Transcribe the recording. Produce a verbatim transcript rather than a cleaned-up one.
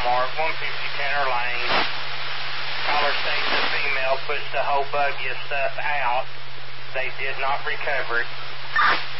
Walmart, one fifty Tanner Lane. Caller states the female puts the whole buggy of stuff out. They did not recover it.